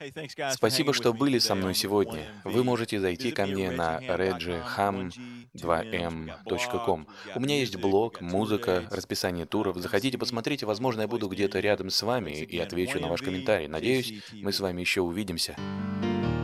Спасибо, что были со мной сегодня. Вы можете зайти ко мне на reggiham2m.com. У меня есть блог, музыка, расписание туров. Заходите, посмотрите, возможно, я буду где-то рядом с вами и отвечу на ваш комментарий. Надеюсь, мы с вами еще увидимся.